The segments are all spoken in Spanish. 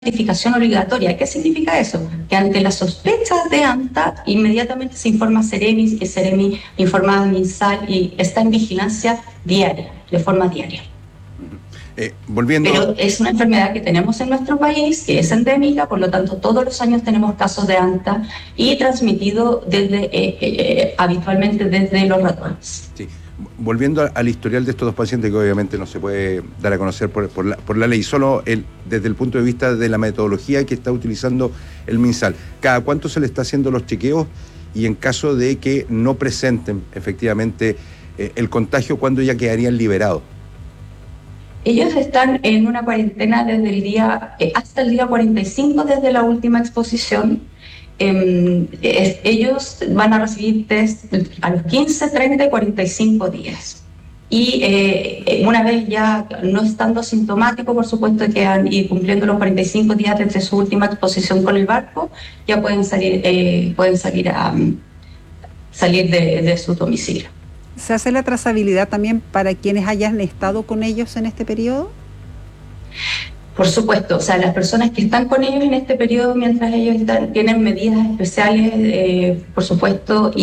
notificación obligatoria. ¿Qué significa eso? Que ante las sospechas de ANTA, inmediatamente se informa a Ceremi, y Ceremi informa a MinSal y está en vigilancia diaria, de forma diaria. Pero es una enfermedad que tenemos en nuestro país, que es endémica, por lo tanto todos los años tenemos casos de ANTA y transmitido habitualmente desde los ratones. Sí. Volviendo al historial de estos dos pacientes, que obviamente no se puede dar a conocer por la ley, solo desde el punto de vista de la metodología que está utilizando el MinSal, ¿cada cuánto se le está haciendo los chequeos? Y en caso de que no presenten efectivamente el contagio, ¿cuándo ya quedarían liberados? Ellos están en una cuarentena desde el día hasta el día 45 desde la última exposición. Ellos van a recibir test a los 15, 30 y 45 días. Y una vez ya no estando sintomático, por supuesto, y cumpliendo los 45 días desde su última exposición con el barco, ya pueden salir de su domicilio. ¿Se hace la trazabilidad también para quienes hayan estado con ellos en este periodo? Por supuesto, o sea, las personas que están con ellos en este periodo, mientras ellos tienen medidas especiales, por supuesto,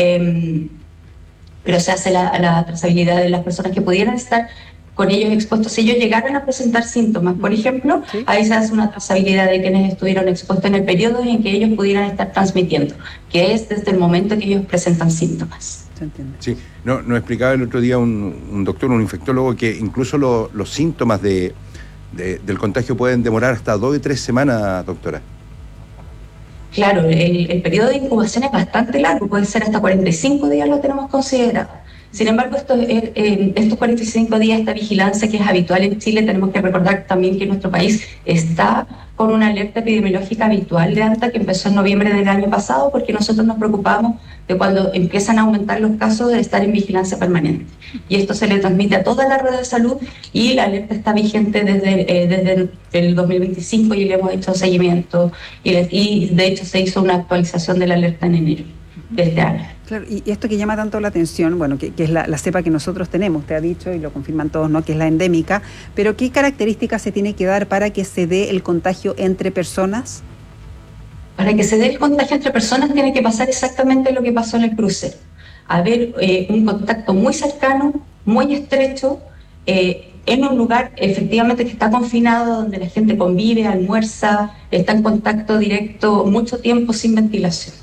pero se hace la trazabilidad de las personas que pudieran estar con ellos expuestos. Si ellos llegaran a presentar síntomas, por ejemplo, sí, ahí se hace una trazabilidad de quienes estuvieron expuestos en el periodo en que ellos pudieran estar transmitiendo, que es desde el momento que ellos presentan síntomas. Sí, nos explicaba el otro día un doctor, un infectólogo, que incluso los síntomas del contagio pueden demorar hasta 2 y 3 semanas, doctora. Claro, el periodo de incubación es bastante largo, puede ser hasta 45 días, lo tenemos considerado. Sin embargo, estos 45 días, esta vigilancia que es habitual en Chile, tenemos que recordar también que nuestro país está con una alerta epidemiológica habitual de ANTA que empezó en noviembre del año pasado, porque nosotros nos preocupamos de cuando empiezan a aumentar los casos de estar en vigilancia permanente. Y esto se le transmite a toda la red de salud y la alerta está vigente desde el 2025 y le hemos hecho seguimiento y de hecho se hizo una actualización de la alerta en enero de este año. Claro, y esto que llama tanto la atención, bueno, que es la cepa que nosotros tenemos, te ha dicho y lo confirman todos, ¿no?, que es la endémica, pero ¿qué características se tiene que dar para que se dé el contagio entre personas? Para que se dé el contagio entre personas tiene que pasar exactamente lo que pasó en el crucero. Haber un contacto muy cercano, muy estrecho, en un lugar efectivamente que está confinado, donde la gente convive, almuerza, está en contacto directo mucho tiempo sin ventilación.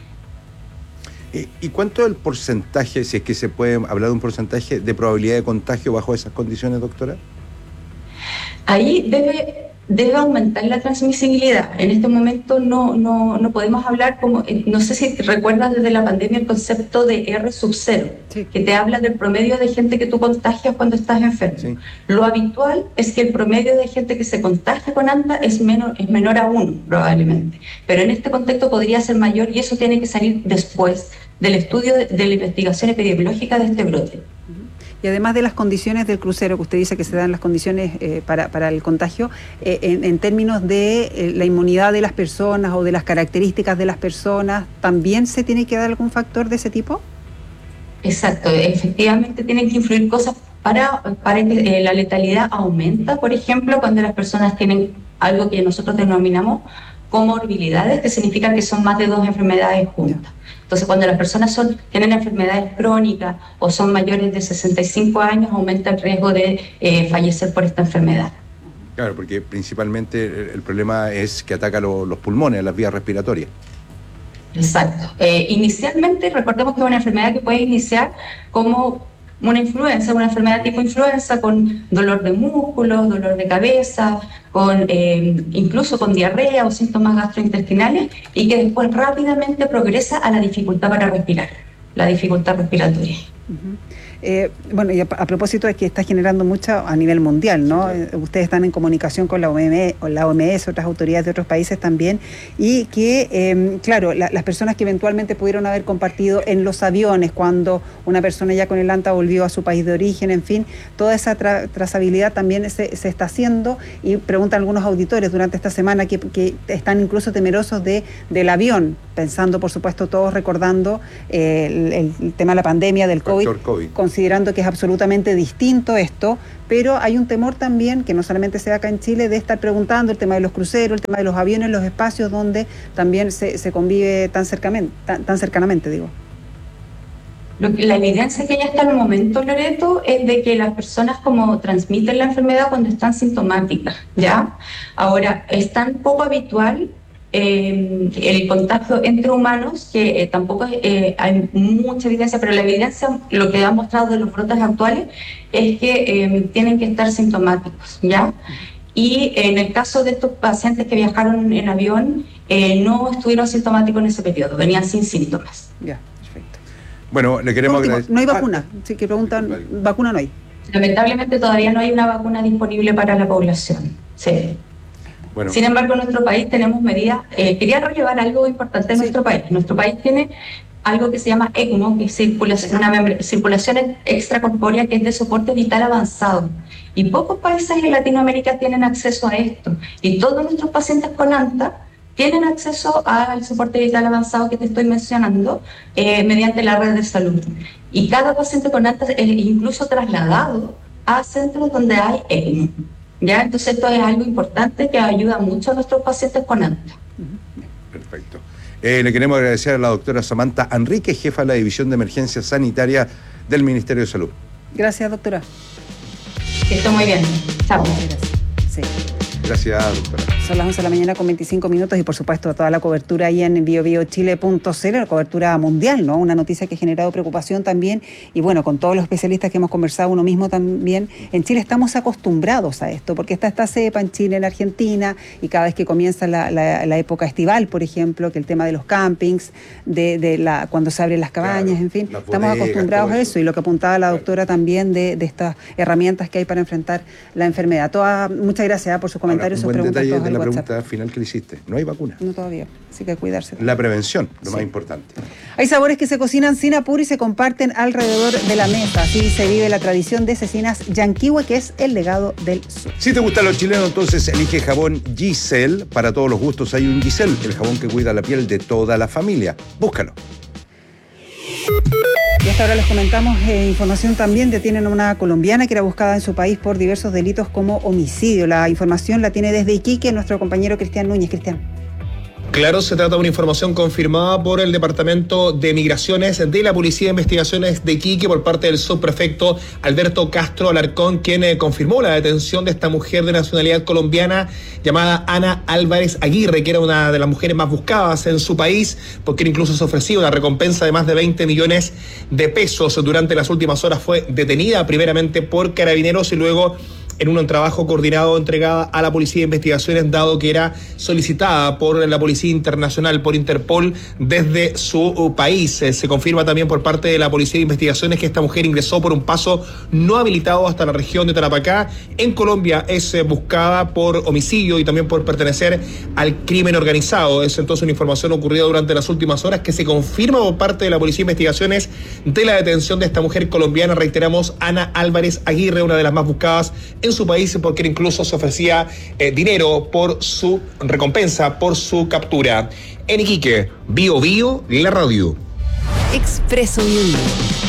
¿Y cuánto es el porcentaje, si es que se puede hablar de un porcentaje de probabilidad de contagio bajo esas condiciones, doctora? Ahí debe aumentar la transmisibilidad. En este momento no podemos hablar como, no sé si recuerdas desde la pandemia el concepto de R sub 0, sí, que te habla del promedio de gente que tú contagias cuando estás enfermo. Sí. Lo habitual es que el promedio de gente que se contagia con ANTA es menor a 1 probablemente, pero en este contexto podría ser mayor y eso tiene que salir después del estudio de la investigación epidemiológica de este brote. Y además de las condiciones del crucero, que usted dice que se dan las condiciones para el contagio, en términos de la inmunidad de las personas o de las características de las personas, ¿también se tiene que dar algún factor de ese tipo? Exacto, efectivamente tienen que influir cosas para que la letalidad aumenta, por ejemplo, cuando las personas tienen algo que nosotros denominamos comorbilidades, que significa que son más de 2 enfermedades juntas. Entonces, cuando las personas tienen enfermedades crónicas o son mayores de 65 años, aumenta el riesgo de fallecer por esta enfermedad. Claro, porque principalmente el problema es que ataca los pulmones, las vías respiratorias. Exacto. Inicialmente, recordemos que es una enfermedad que puede iniciar como una influenza, una enfermedad tipo influenza con dolor de músculos, dolor de cabeza, incluso con diarrea o síntomas gastrointestinales y que después rápidamente progresa a la dificultad para respirar, la dificultad respiratoria. Bueno, y a propósito de que está generando mucho a nivel mundial, ¿no? Ustedes están en comunicación con la OMS, otras autoridades de otros países también, y que, claro, las personas que eventualmente pudieron haber compartido en los aviones cuando una persona ya con el ANTA volvió a su país de origen, en fin, toda esa trazabilidad también se está haciendo, y preguntan algunos auditores durante esta semana que están incluso temerosos del avión, pensando, por supuesto, todos recordando el tema de la pandemia del COVID, considerando que es absolutamente distinto esto, pero hay un temor también, que no solamente se da acá en Chile, de estar preguntando el tema de los cruceros, el tema de los aviones, los espacios donde también se convive tan cercanamente, digo. La evidencia que ya está en el momento, Loreto, es de que las personas como transmiten la enfermedad cuando están sintomáticas, ¿ya? Ahora, es tan poco habitual el contacto entre humanos que tampoco hay mucha evidencia, pero la evidencia, lo que ha mostrado de los brotes actuales, es que tienen que estar sintomáticos, ¿ya? Y en el caso de estos pacientes que viajaron en avión, no estuvieron sintomáticos en ese periodo, venían sin síntomas. Ya, perfecto. Bueno, le queremos agradecer. No hay vacuna, sí que preguntan, vacuna no hay. Lamentablemente todavía no hay una vacuna disponible para la población. Sí. Bueno. Sin embargo, en nuestro país tenemos medidas. Quería rellevar algo importante en nuestro país. Nuestro país tiene algo que se llama ECMO, que es circulación extracorpórea, que es de soporte vital avanzado. Y pocos países en Latinoamérica tienen acceso a esto. Y todos nuestros pacientes con ANTA tienen acceso al soporte vital avanzado que te estoy mencionando mediante la red de salud. Y cada paciente con ANTA es incluso trasladado a centros donde hay ECMO. ¿Ya? Entonces esto es algo importante que ayuda mucho a nuestros pacientes con ANTA. Perfecto. Le queremos agradecer a la doctora Samantha Enrique, jefa de la División de Emergencia Sanitaria del Ministerio de Salud. Gracias, doctora. Que esté muy bien. Chao. Gracias. Sí. Gracias, doctora. Son las 11 de la mañana con 25 minutos y por supuesto toda la cobertura ahí en biobiochile.cl, la cobertura mundial, ¿no? Una noticia que ha generado preocupación también y bueno, con todos los especialistas que hemos conversado, uno mismo también, en Chile estamos acostumbrados a esto, porque está esta cepa en Chile, en Argentina, y cada vez que comienza la época estival, por ejemplo, que el tema de los campings, cuando se abren las cabañas, claro, en fin, estamos acostumbrados a eso y lo que apuntaba la doctora también de estas herramientas que hay para enfrentar la enfermedad. Muchas gracias por sus comentarios, sus preguntas. La pregunta final que le hiciste, no hay vacuna. No todavía, así que cuidarse. La prevención, lo más importante. Hay sabores que se cocinan sin apuro y se comparten alrededor de la mesa. Así se vive la tradición de cecinas Yanquihue, que es el legado del sur. Si te gustan los chilenos, entonces elige jabón Giselle. Para todos los gustos hay un Giselle, el jabón que cuida la piel de toda la familia. Búscalo. Y hasta ahora les comentamos información también. Detienen a una colombiana que era buscada en su país por diversos delitos como homicidio. La información la tiene desde Iquique nuestro compañero Cristian Núñez. Cristian. Claro, se trata de una información confirmada por el Departamento de Migraciones de la Policía de Investigaciones de Iquique por parte del subprefecto Alberto Castro Alarcón, quien confirmó la detención de esta mujer de nacionalidad colombiana llamada Ana Álvarez Aguirre, que era una de las mujeres más buscadas en su país, porque incluso se ofrecía una recompensa de más de 20 millones de pesos. Durante las últimas horas fue detenida primeramente por carabineros y luego en un trabajo coordinado entregada a la Policía de Investigaciones, dado que era solicitada por la Policía Internacional, por Interpol, desde su país. Se confirma también por parte de la Policía de Investigaciones que esta mujer ingresó por un paso no habilitado hasta la región de Tarapacá. En Colombia es buscada por homicidio y también por pertenecer al crimen organizado. Es entonces una información ocurrida durante las últimas horas que se confirma por parte de la Policía de Investigaciones de la detención de esta mujer colombiana. Reiteramos, Ana Álvarez Aguirre, una de las más buscadas en su país, porque incluso se ofrecía dinero por su recompensa, por su captura. En Iquique, Bio Bio, la radio. Expreso Bio Bio.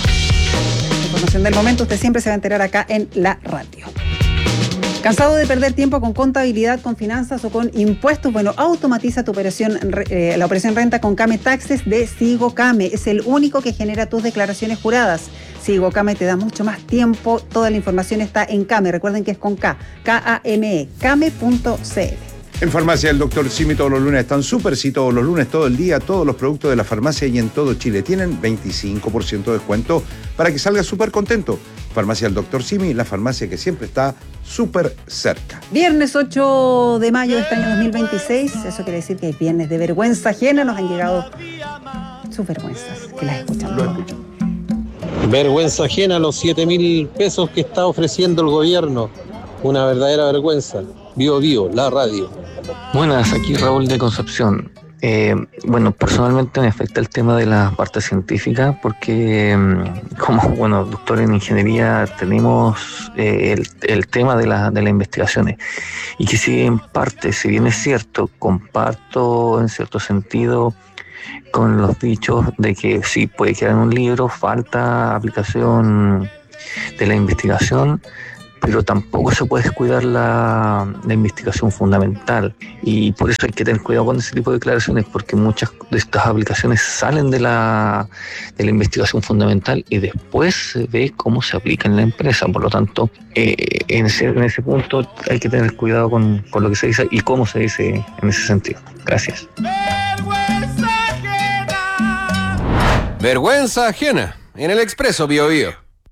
Información del momento, usted siempre se va a enterar acá en la radio. ¿Cansado de perder tiempo con contabilidad, con finanzas o con impuestos? Bueno, automatiza tu operación, la operación renta con Kame Taxes de Sigocame. Es el único que genera tus declaraciones juradas. Sigocame te da mucho más tiempo. Toda la información está en Kame. Recuerden que es con K, K-A-M-E, kame.cl. En Farmacia del Dr. Simi todos los lunes están súper, sí, todos los lunes, todo el día, todos los productos de la farmacia y en todo Chile tienen 25% de descuento para que salgas súper contento. Farmacia del Dr. Simi, la farmacia que siempre está súper cerca. Viernes 8 de mayo de este año 2026, eso quiere decir que hay viernes de vergüenza ajena, nos han llegado sus vergüenzas, que las escuchamos. Lo escuchamos. Vergüenza ajena a los 7.000 pesos que está ofreciendo el gobierno. Una verdadera vergüenza. Bio Bio, la radio. Buenas, aquí Raúl de Concepción. Bueno, personalmente me afecta el tema de la parte científica porque como doctor en ingeniería tenemos el tema de las investigaciones y que si en parte, si bien es cierto, comparto en cierto sentido con los dichos de que sí puede quedar en un libro, falta aplicación de la investigación, pero tampoco se puede descuidar la investigación fundamental, y por eso hay que tener cuidado con ese tipo de declaraciones, porque muchas de estas aplicaciones salen de la investigación fundamental y después se ve cómo se aplica en la empresa. Por lo tanto, en ese punto hay que tener cuidado con lo que se dice y cómo se dice en ese sentido. Gracias. Vergüenza ajena en el Expreso Biobío.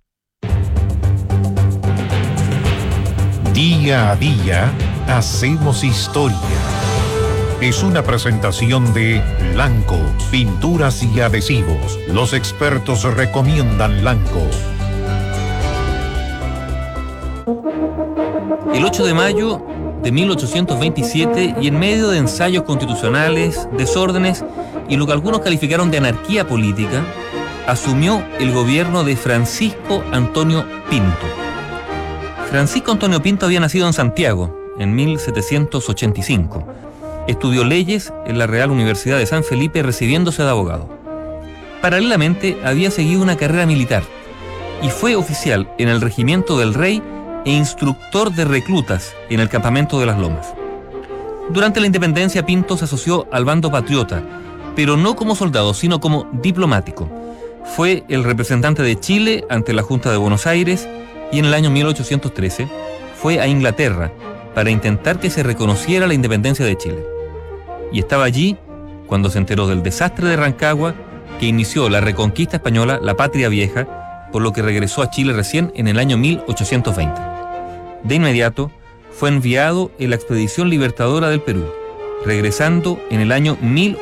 Día a día hacemos historia. Es una presentación de Lanco, pinturas y adhesivos. Los expertos recomiendan Lanco. El 8 de mayo de 1827, y en medio de ensayos constitucionales, desórdenes y lo que algunos calificaron de anarquía política, asumió el gobierno de Francisco Antonio Pinto. Francisco Antonio Pinto había nacido en Santiago en 1785. Estudió leyes en la Real Universidad de San Felipe, recibiéndose de abogado. Paralelamente había seguido una carrera militar y fue oficial en el Regimiento del Rey e instructor de reclutas en el Campamento de las Lomas. Durante la independencia, Pinto se asoció al bando patriota, pero no como soldado, sino como diplomático. Fue el representante de Chile ante la Junta de Buenos Aires, y en el año 1813 fue a Inglaterra para intentar que se reconociera la independencia de Chile. Y estaba allí cuando se enteró del desastre de Rancagua, que inició la reconquista española, la Patria Vieja, por lo que regresó a Chile recién en el año 1820. De inmediato fue enviado en la Expedición Libertadora del Perú, regresando en el año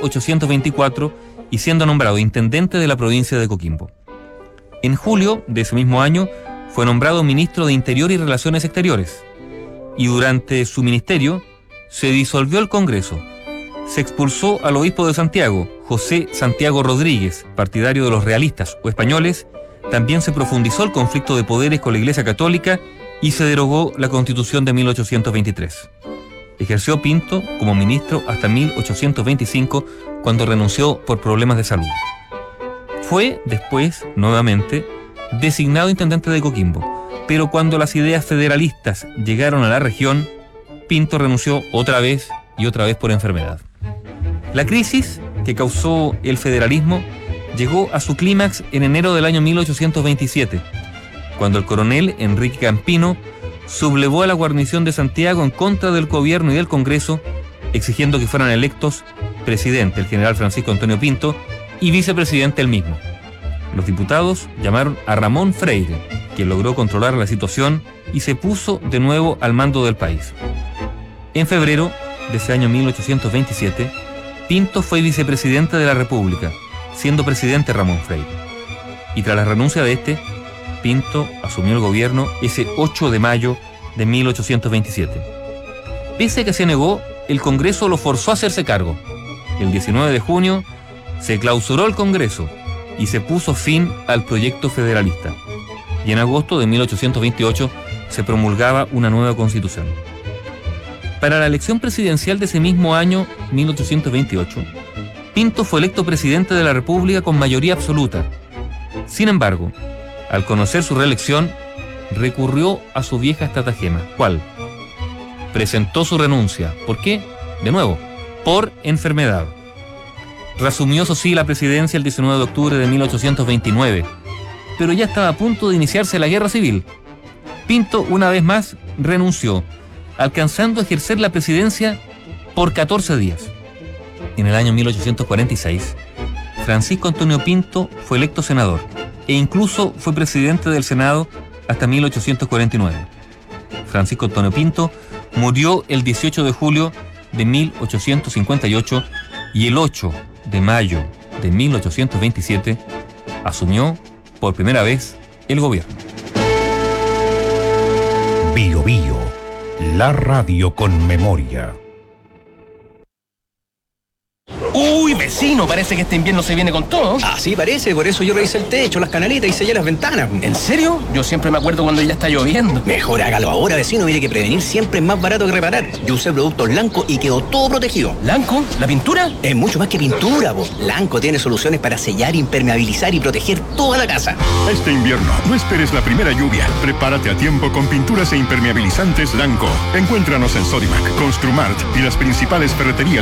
1824 y siendo nombrado intendente de la provincia de Coquimbo. En julio de ese mismo año fue nombrado ministro de Interior y Relaciones Exteriores, y durante su ministerio se disolvió el Congreso. Se expulsó al obispo de Santiago, José Santiago Rodríguez, partidario de los realistas o españoles. También se profundizó el conflicto de poderes con la Iglesia Católica y se derogó la Constitución de 1823. Ejerció Pinto como ministro hasta 1825, cuando renunció por problemas de salud. Fue después, nuevamente, designado intendente de Coquimbo, pero cuando las ideas federalistas llegaron a la región, Pinto renunció otra vez y otra vez por enfermedad. La crisis que causó el federalismo llegó a su clímax en enero del año 1827, cuando el coronel Enrique Campino sublevó a la guarnición de Santiago en contra del gobierno y del Congreso, exigiendo que fueran electos presidente el general Francisco Antonio Pinto y vicepresidente el mismo. Los diputados llamaron a Ramón Freire, quien logró controlar la situación y se puso de nuevo al mando del país. En febrero de ese año 1827, Pinto fue vicepresidente de la República, siendo presidente Ramón Freire. Y tras la renuncia de este, Pinto asumió el gobierno ese 8 de mayo de 1827. Pese a que se negó, el Congreso lo forzó a hacerse cargo. El 19 de junio se clausuró el Congreso y se puso fin al proyecto federalista. Y en agosto de 1828 se promulgaba una nueva constitución. Para la elección presidencial de ese mismo año, 1828, Pinto fue electo presidente de la República con mayoría absoluta. Sin embargo, al conocer su reelección, recurrió a su vieja estratagema. ¿Cuál? Presentó su renuncia. ¿Por qué? De nuevo, por enfermedad. Reasumió, eso sí, la presidencia el 19 de octubre de 1829, pero ya estaba a punto de iniciarse la guerra civil. Pinto, una vez más, renunció, alcanzando a ejercer la presidencia por 14 días. En el año 1846, Francisco Antonio Pinto fue electo senador e incluso fue presidente del Senado hasta 1849. Francisco Antonio Pinto murió el 18 de julio de 1858 y el 8 de mayo de 1827 asumió por primera vez el gobierno. Bio Bio, la radio con memoria. ¡Uy! Uy, vecino, parece que este invierno se viene con todo. Así parece, por eso yo revisé el techo, las canaletas y sellé las ventanas. ¿En serio? Yo siempre me acuerdo cuando ya está lloviendo. Mejor hágalo ahora, vecino. Mire que prevenir siempre es más barato que reparar. Yo usé productos Lanco y quedó todo protegido. ¿Lanco? ¿La pintura? Es mucho más que pintura, po. Lanco tiene soluciones para sellar, impermeabilizar y proteger toda la casa. Este invierno, no esperes la primera lluvia. Prepárate a tiempo con pinturas e impermeabilizantes Lanco. Encuéntranos en Sodimac, Construmart y las principales ferreterías